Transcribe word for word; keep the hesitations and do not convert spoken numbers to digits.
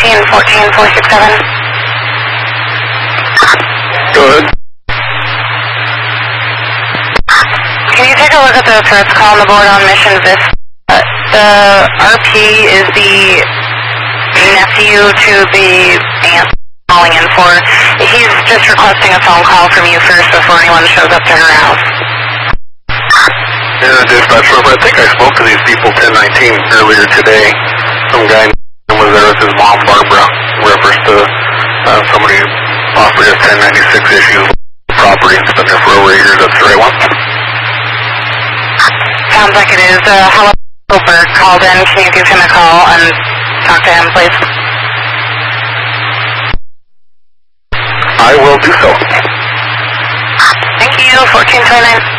fourteen fourteen four six seven. Go ahead. Can you take a look at the threats call on the board on Mission Vista? Uh, the R P is the nephew to the aunt calling in for. He's just requesting a phone call from you first before anyone shows up to her house. Yeah, dispatch room. I think I spoke to these people ten nineteen earlier today. Some guy was there with his mom, Barbara, in reference to uh, somebody offering us ten ninety-six issues property. It's been there for over eight years. That's the right one. Sounds like it is. Uh, hello, Cooper called in. Can you give him a call and talk to him, please? I will do so. Thank you. fourteen twenty-nine.